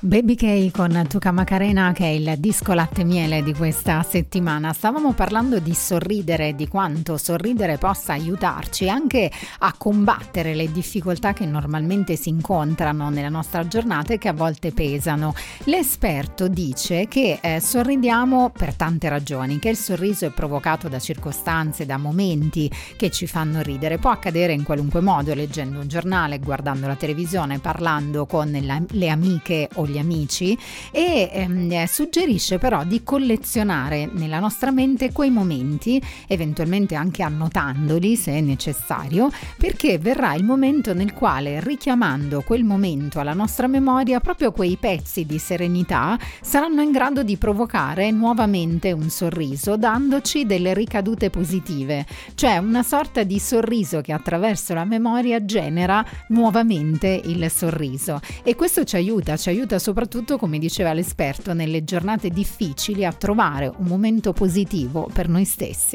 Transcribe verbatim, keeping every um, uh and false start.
Baby K con Tuca Macarena, che è il disco latte miele di questa settimana. Stavamo parlando di sorridere, di quanto sorridere possa aiutarci anche a combattere le difficoltà che normalmente si incontrano nella nostra giornata e che a volte pesano. L'esperto dice che eh, sorridiamo per tante ragioni, che il sorriso è provocato da circostanze, da momenti che ci fanno ridere. Può accadere in qualunque modo, leggendo un giornale, guardando la televisione, parlando con la, le amiche o gli amici, e ehm, suggerisce però di collezionare nella nostra mente quei momenti, eventualmente anche annotandoli se è necessario, perché verrà il momento nel quale, richiamando quel momento alla nostra memoria, proprio quei pezzi di serenità saranno in grado di provocare nuovamente un sorriso, dandoci delle ricadute positive, cioè una sorta di sorriso che attraverso la memoria genera nuovamente il sorriso. E questo ci aiuta, ci aiuta soprattutto, come diceva l'esperto, nelle giornate difficili a trovare un momento positivo per noi stessi.